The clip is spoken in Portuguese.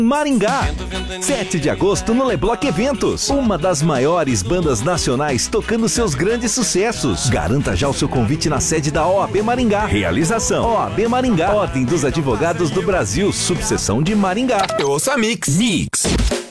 Maringá. 7 de agosto no Lebloc Eventos. Uma das maiores bandas nacionais tocando seus grandes sucessos. Garanta já o seu convite na sede da OAB Maringá. Realização: OAB Maringá, Ordem dos Advogados do Brasil, subseção de Maringá. Eu ouço a Mix.